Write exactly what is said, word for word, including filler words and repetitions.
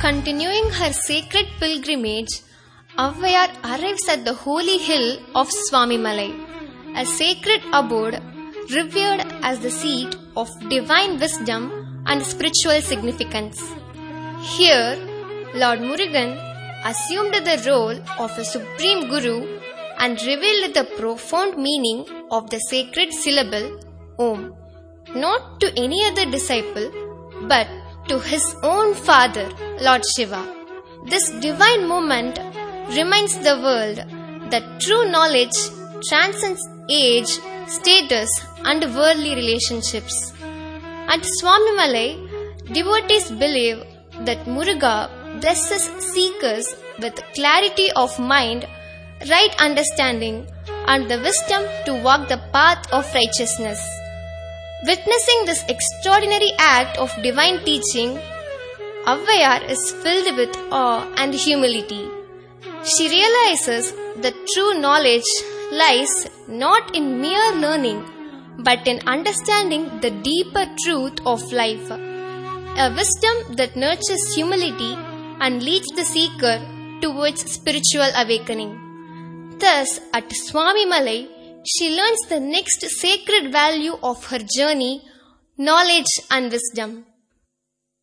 Continuing her sacred pilgrimage, Avvayar arrives at the holy hill of Swamimalai, a sacred abode revered as the seat of divine wisdom and spiritual significance. Here, Lord Murugan assumed the role of a supreme guru and revealed the profound meaning of the sacred syllable Om, not to any other disciple, but to his own father, Lord Shiva. This divine moment reminds the world that true knowledge transcends age, status, and worldly relationships. At Swamimalai, devotees believe that Muruga blesses seekers with clarity of mind, right understanding, and the wisdom to walk the path of righteousness. Witnessing this extraordinary act of divine teaching, Avvayar is filled with awe and humility. She realizes that true knowledge lies not in mere learning, but in understanding the deeper truth of life, a wisdom that nurtures humility and leads the seeker towards spiritual awakening. Thus, at Swamimalai, she learns the next sacred value of her journey, knowledge and wisdom.